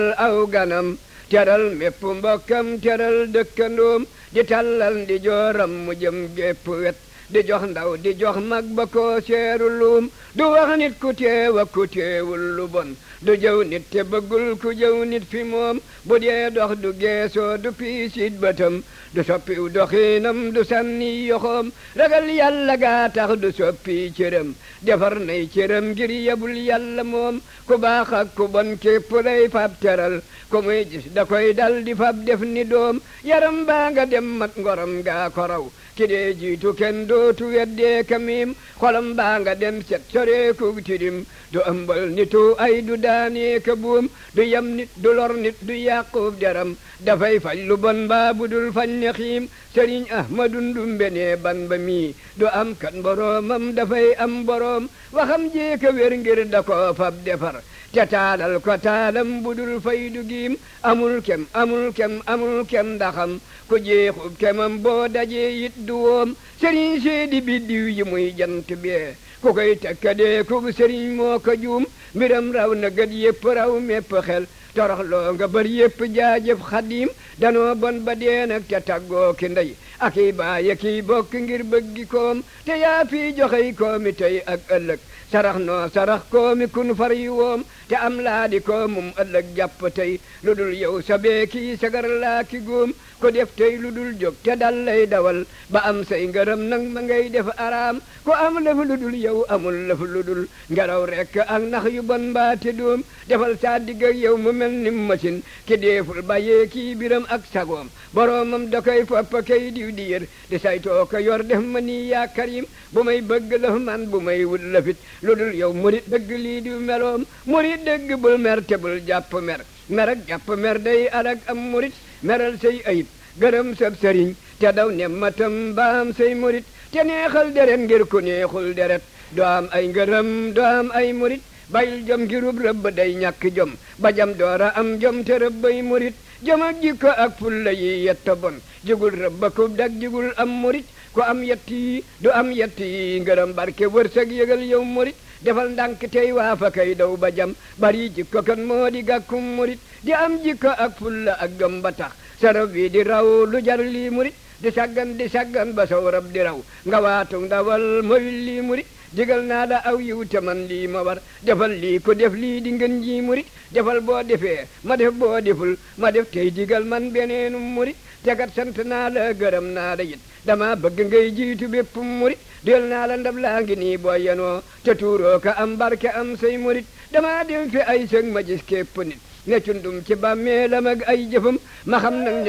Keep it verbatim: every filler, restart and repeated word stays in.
aw ganam teral mépp mbokkam teral dëkkandoom di tàllal di jooram mu jëm gépp wet di jox ndaw di jox mag ba ko seeru luum du wax nit ku teew ak ku teewul lu bon du jëw nit te bëggul ku jëw nit fi moom bu dee dox du geesoo du piisit bëtam du soppiw doxiinam du sànni yoxoom ragal yàlla gaa tax du soppi cëram defar nay cëram ngir yebul yàlla moom ku baax ak ku bon képp lay fab teral ku muy gis da koy dal di fab def ni doom yaram baa nga dem mat ngoram gaa ko raw ki dee jiitu kenn dootu weddee kamim xolam baa nga dem set soreeku tirim du ëmbal nitu ay du daanee ka buum du yam nit du lor nit du yàqub deram dafay faj lu bon baa budul fañ ne xiim sëriñ ahmadu ndumbe ne ban ba mi du am kan boroomam dafay am boroom waxam jeeka wér ngir da ko fab defar te taalal ko taalam budul fay du giim amul kem amul kem amul kem ndaxam ku jeexub kemam boo dajee it du woom sëriñ seedi biddiw yi muy jant bee ku koy tekkadee ku sëriñ moo ko juum mbiram raw na gët yépp raw mépp xel toroxloo nga bër yépp jaajëf xadim danoo bon ba dee nag te tàggoo ki ndey ak i baay ak i bokk ngir bëggi koom te yaa fii joxey koomi tey ak ëllëg sarax noo sarax koomi kun far yi woom te am laa di koomum ëllëg jàpp tey lu dul yow sabee kii sagar laa ki góom ko def tey lu dul jóg te dal lay dawal ba am say ngërëm nag ma ngay def araam ko am lëf lu dul yow amul lëf lu dul ngelaw rekk ak nax yu bon mbaate doom defal saa digg ak yow mu mel ni machine ki deeful bàyyee kii biram ak sagoom boroomam da koy foppa kay diw di yër di saytoo ko yor def ma nii yaa karim bu may bëgg lëf man bu may wut lëfit lu dul yow murit dëgg lii di meloom murit dëgg bul mer te bul jàpp mer mer ak jàpp mer day alag am murit meral say ayib gërëm sab sëriñ te daw ne matam baam say murit te neexal deret ngir ku neexul deret doo am ay ngërëm doo am ay murit bayil jom ngirub rëbb day ñàkk jom ba jam doora am jom te rëbbay murit jom ak jikko ak fulla yi yetta bon jigul rëbba kub dak jigul am murit ku am yett yi du am yett yi ngërëm barke wërsëg yëgal yow murit defal ndànk tey waa fa kay daw ba jam bari jikko kan moo di gàkkum murit di am jikko ak fulla ak jom ba tax sarab wi di raw lu jar lii murit di saggan di saggan ba saw rab di raw nga waatu ndawal moy lii murit digal naa la aw yiw te man lii ma war defal lii ko def lii di ngën ji murit defal boo defee ma def boo deful ma def tey digal man beneenu murit tegat sant naa la gërëm naa la it dama bëgg ngay jiitu bépp murit del naa la ndab laa ngi nii boo yenoo te tuuroo ka am barke am say murit dama dem fi ay sëg ma gis képp nit ne cundum ci bàmmeelam ak ay jëfam ma xam nag